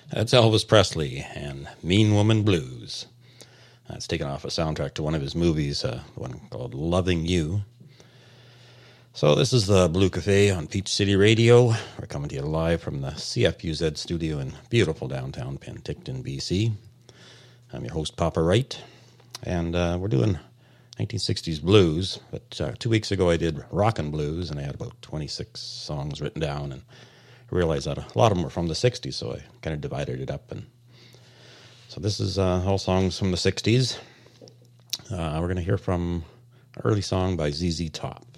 That's Elvis Presley and Mean Woman Blues. That's taken off a soundtrack to one of his movies, one called Loving You. So this is the Blue Cafe on Peach City Radio. We're coming to you live from the CFUZ studio in beautiful downtown Penticton, BC. I'm your host, Papa Wright, and we're doing 1960s blues. But 2 weeks ago I did rockin' blues, and I had about 26 songs written down, and I realized that a lot of them were from the 60s, so I kind of divided it up. And so this is all songs from the 60s. We're going to hear from an early song by ZZ Top.